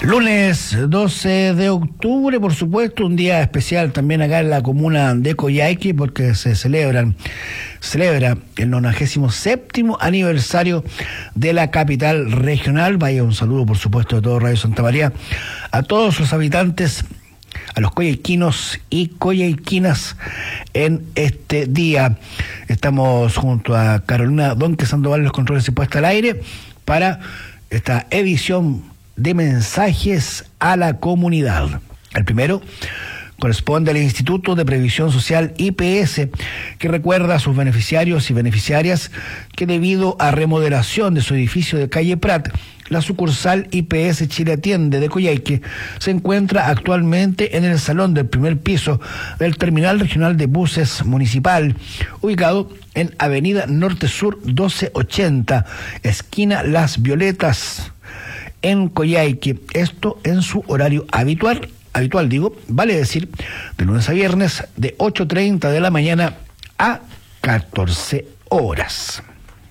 Lunes 12 de octubre, por supuesto, un día especial también acá en la comuna de Coyhaique, porque se celebra el 97º aniversario de la capital regional. Vaya un saludo, por supuesto, de todo Radio Santa María, a todos los habitantes, a los coyhaiquinos y coyhaiquinas en este día. Estamos junto a Carolina Donque Sandoval en los controles y puesta al aire para esta edición de mensajes a la comunidad. El primero corresponde al Instituto de Previsión Social IPS, que recuerda a sus beneficiarios y beneficiarias que debido a remodelación de su edificio de calle Prat, la sucursal IPS Chile Atiende de Coyhaique se encuentra actualmente en el salón del primer piso del Terminal Regional de Buses Municipal, ubicado en Avenida Norte Sur 1280, esquina Las Violetas, en Coyhaique. Esto en su horario habitual, vale decir, de lunes a viernes, de 8:30 de la mañana a 14 horas.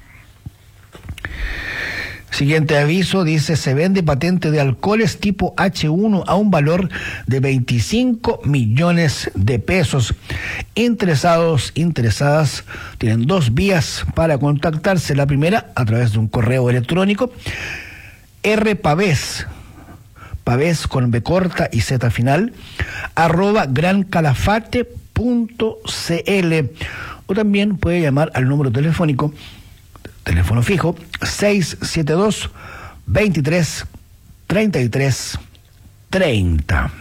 Siguiente aviso, dice: se vende patente de alcoholes tipo H1 a un valor de 25 millones de pesos. Interesadas, tienen dos vías para contactarse. La primera, a través de un correo electrónico, rpavés, pavés con B corta y Z final, @grancalafate.cl, o también puede llamar al número telefónico, teléfono fijo, 672-23-33-30.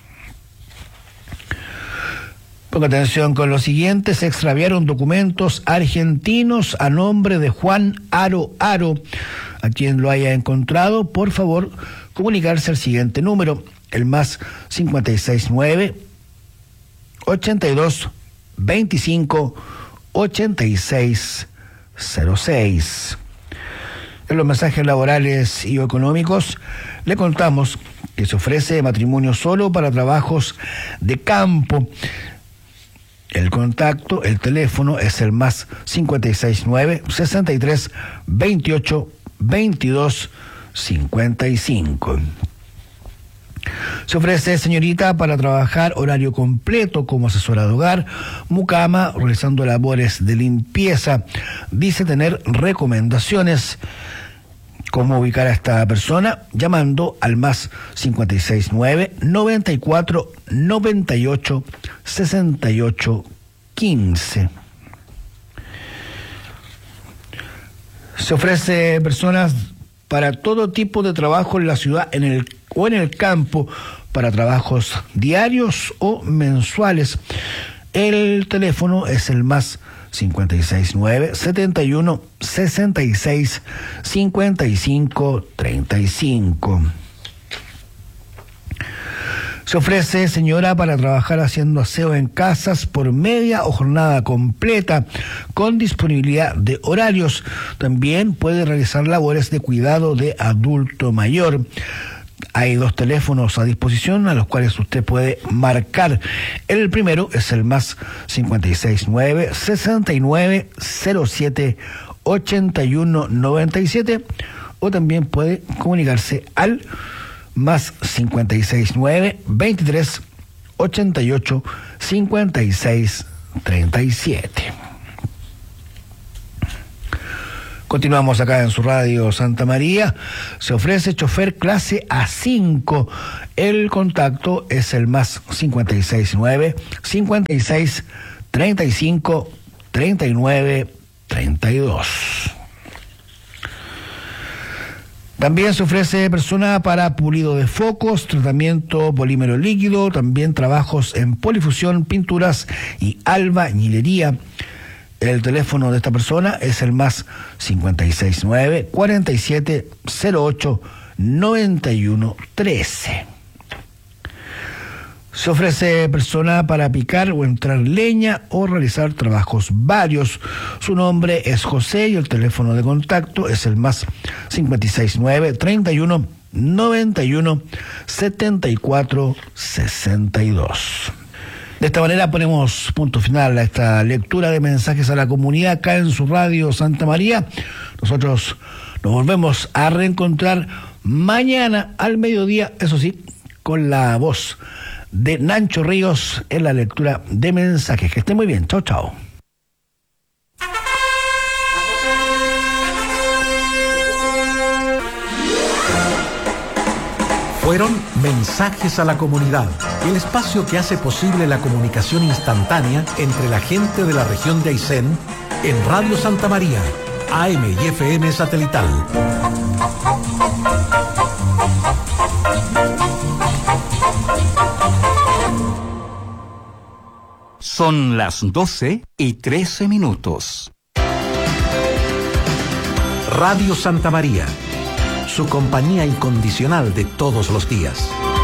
Ponga atención con lo siguiente: se extraviaron documentos argentinos a nombre de Juan Aro. A quien lo haya encontrado, por favor, comunicarse al siguiente número, el más 569 82 25 86 06. En los mensajes laborales y económicos le contamos que se ofrece matrimonio solo para trabajos de campo. El contacto, el teléfono es el más 569 63 28 22 55. Se ofrece, señorita, para trabajar horario completo como asesora de hogar, mucama, realizando labores de limpieza. Dice tener recomendaciones. ¿Cómo ubicar a esta persona? Llamando al más 569 94 98 68 15. Se ofrece personas para todo tipo de trabajo en la ciudad o en el campo, para trabajos diarios o mensuales. El teléfono es el más 569 71 66 55 35. Se ofrece, señora, para trabajar haciendo aseo en casas por media o jornada completa, con disponibilidad de horarios. También puede realizar labores de cuidado de adulto mayor. Hay dos teléfonos a disposición a los cuales usted puede marcar. El primero es el más 569 69 07 81 97, o también puede comunicarse al más 569 23 88 56 37. Continuamos acá en su radio Santa María. Se ofrece chofer clase A5. El contacto es el más 569 56 35 39 32. También se ofrece persona para pulido de focos, tratamiento polímero líquido, también trabajos en polifusión, pinturas y albañilería. El teléfono de esta persona es el más 569 47 08 91 13. Se ofrece persona para picar o entrar leña o realizar trabajos varios. Su nombre es José y el teléfono de contacto es el más 569 31 91 74 62. De esta manera ponemos punto final a esta lectura de mensajes a la comunidad acá en su radio Santa María. Nosotros nos volvemos a reencontrar mañana al mediodía, eso sí, con la voz de Nacho Ríos en la lectura de mensajes. Que esté muy bien. Chao, chao. Fueron Mensajes a la Comunidad, el espacio que hace posible la comunicación instantánea entre la gente de la región de Aysén en Radio Santa María, AM y FM satelital. Son las 12:13. Radio Santa María, su compañía incondicional de todos los días.